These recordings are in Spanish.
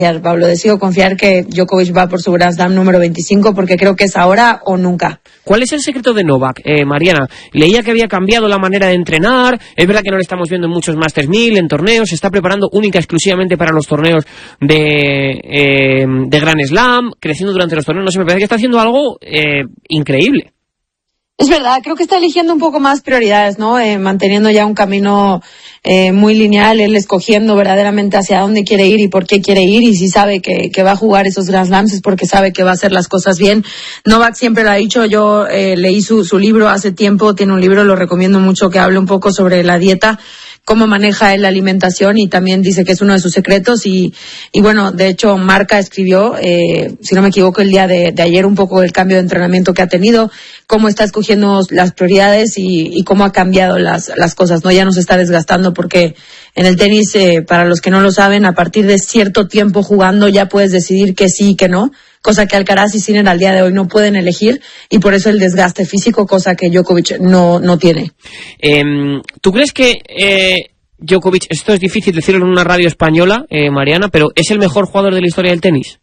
Pablo, decido confiar que Djokovic va por su Grand Slam número 25 porque creo que es ahora o nunca. ¿Cuál es el secreto de Novak, Mariana? Leía que había cambiado la manera de entrenar, es verdad que no lo estamos viendo en muchos Masters 1000, en torneos, se está preparando única exclusivamente para los torneos de Grand Slam, creciendo durante los torneos, no sé, me parece que está haciendo algo increíble. Es verdad, creo que está eligiendo un poco más prioridades, ¿no? Manteniendo ya un camino muy lineal, él escogiendo verdaderamente hacia dónde quiere ir y por qué quiere ir, y si sabe que va a jugar esos Grand Slams es porque sabe que va a hacer las cosas bien. Novak siempre lo ha dicho, yo leí su libro hace tiempo, tiene un libro, lo recomiendo mucho, que habla un poco sobre la dieta, cómo maneja él la alimentación, y también dice que es uno de sus secretos, y bueno, de hecho Marca escribió, si no me equivoco, el día de ayer un poco el cambio de entrenamiento que ha tenido, cómo está escogiendo las prioridades y cómo ha cambiado las cosas, ¿no? Ya no se está desgastando porque en el tenis, para los que no lo saben, a partir de cierto tiempo jugando ya puedes decidir que sí y que no, cosa que Alcaraz y Sinner al día de hoy no pueden elegir, y por eso el desgaste físico, cosa que Djokovic no tiene. ¿Tú crees que Djokovic, esto es difícil decirlo en una radio española, Mariana, pero es el mejor jugador de la historia del tenis?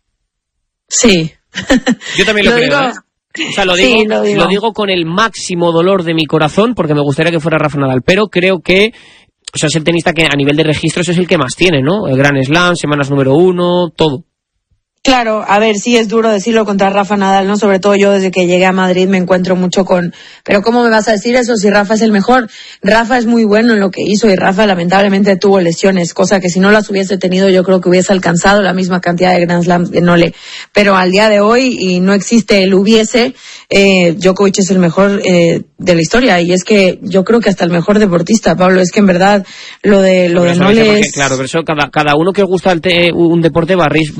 Sí. Yo también lo creo, O sea, lo digo con el máximo dolor de mi corazón, porque me gustaría que fuera Rafa Nadal, pero creo que, o sea, es el tenista que a nivel de registros es el que más tiene, ¿no? El Grand Slam, semanas número 1, todo. Claro, a ver, sí es duro decirlo contra Rafa Nadal, ¿no? Sobre todo yo desde que llegué a Madrid me encuentro mucho con... Pero ¿cómo me vas a decir eso si Rafa es el mejor? Rafa es muy bueno en lo que hizo y Rafa lamentablemente tuvo lesiones, cosa que si no las hubiese tenido yo creo que hubiese alcanzado la misma cantidad de Grand Slams de Nole. Pero al día de hoy, y no existe el hubiese, Djokovic es el mejor de la historia, y es que yo creo que hasta el mejor deportista, Pablo, es que en verdad lo de Nole es... Claro, pero eso cada uno que gusta un deporte barrís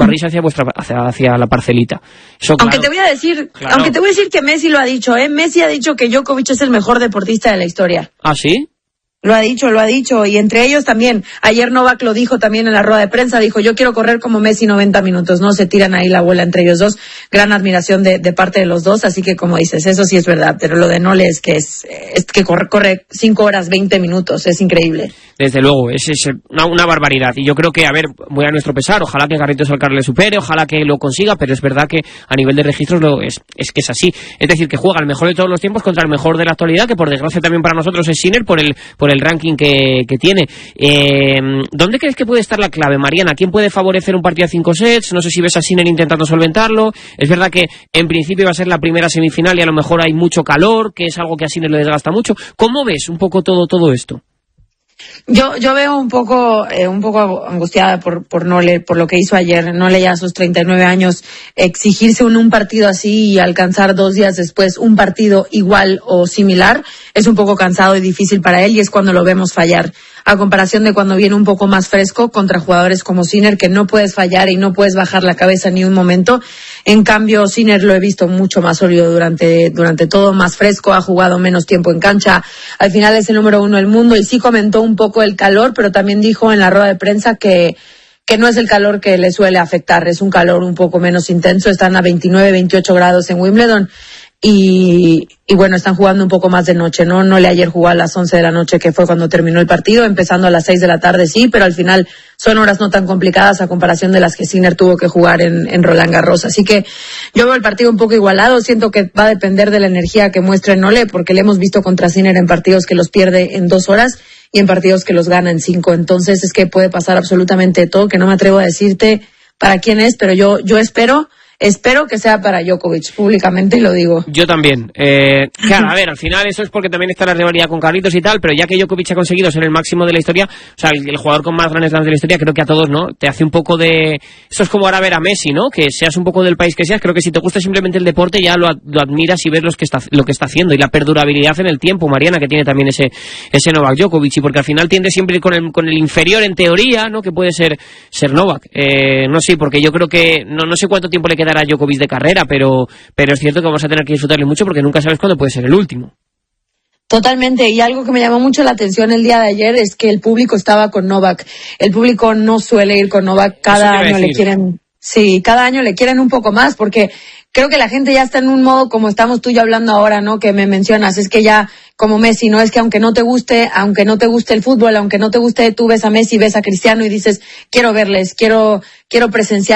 hacia la parcelita. Eso, claro. Aunque te voy a decir que Messi lo ha dicho, Messi ha dicho que Djokovic es el mejor deportista de la historia. ¿Ah, sí? Lo ha dicho, y entre ellos también. Ayer Novak lo dijo también en la rueda de prensa, dijo, yo quiero correr como Messi 90 minutos, ¿no? Se tiran ahí la bola entre ellos dos. Gran admiración de parte de los dos, así que como dices, eso sí es verdad, pero lo de Nole es que corre 5 horas 20 minutos, es increíble. Desde luego, es una barbaridad, y yo creo que, a ver, muy a nuestro pesar, ojalá que Carlitos Alcaraz le supere, ojalá que lo consiga, pero es verdad que a nivel de registros es que es así. Es decir, que juega el mejor de todos los tiempos contra el mejor de la actualidad, que por desgracia también para nosotros es Sinner por el ranking que tiene. ¿Dónde crees que puede estar la clave, Mariana? ¿Quién puede favorecer un partido a 5 sets? No sé si ves a Sinner intentando solventarlo. Es verdad que en principio va a ser la primera semifinal y a lo mejor hay mucho calor, que es algo que a Sinner le desgasta mucho. ¿Cómo ves un poco todo esto? Yo veo un poco angustiada por Nole, por lo que hizo ayer. Nole ya a sus 39 años, exigirse un partido así y alcanzar 2 días después un partido igual o similar es un poco cansado y difícil para él, y es cuando lo vemos fallar. A comparación de cuando viene un poco más fresco contra jugadores como Sinner, que no puedes fallar y no puedes bajar la cabeza ni un momento. En cambio, Sinner lo he visto mucho más sólido durante todo, más fresco, ha jugado menos tiempo en cancha. Al final es el número 1 del mundo, y sí comentó un poco el calor, pero también dijo en la rueda de prensa que no es el calor que le suele afectar, es un calor un poco menos intenso. Están a 29, 28 grados en Wimbledon. Y bueno, están jugando un poco más de noche, ¿no? Nole ayer jugó a las 11 de la noche, que fue cuando terminó el partido, empezando a las 6 de la tarde, sí, pero al final son horas no tan complicadas a comparación de las que Sinner tuvo que jugar en Roland Garros. Así que yo veo el partido un poco igualado, siento que va a depender de la energía que muestre Nole, porque le hemos visto contra Sinner en partidos que los pierde en 2 horas y en partidos que los gana en 5, entonces es que puede pasar absolutamente todo, que no me atrevo a decirte para quién es, pero yo espero que sea para Djokovic, públicamente lo digo. Yo también. Claro, a ver, al final eso es porque también está la rivalidad con Carlitos y tal, pero ya que Djokovic ha conseguido ser el máximo de la historia, o sea, el jugador con más Grand Slams de la historia, creo que a todos, ¿no? Te hace un poco de... Eso es como ahora ver a Messi, ¿no? Que seas un poco del país que seas, creo que si te gusta simplemente el deporte ya lo admiras y ves lo que está haciendo, y la perdurabilidad en el tiempo, Mariana, que tiene también ese Novak Djokovic, y porque al final tiende siempre con el inferior en teoría, ¿no? Que puede ser Novak. No sé, porque yo creo que no sé cuánto tiempo le queda a Djokovic de carrera, pero es cierto que vamos a tener que disfrutarle mucho porque nunca sabes cuándo puede ser el último. Totalmente, y algo que me llamó mucho la atención el día de ayer es que el público estaba con Novak. El público no suele ir con Novak, cada año le quieren... Sí, cada año le quieren un poco más, porque creo que la gente ya está en un modo como estamos tú y yo hablando ahora, ¿no? Que me mencionas, es que ya como Messi, ¿no? Es que aunque no te guste el fútbol, aunque no te guste, tú ves a Messi, ves a Cristiano y dices, quiero verles, quiero presenciar